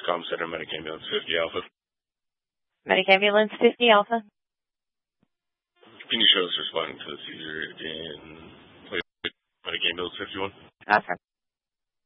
Com Center, Medic Ambulance 50 Alpha. Medic Ambulance 50 Alpha. Can you show us responding to the seizure in Medic Ambulance 51? Affirmative.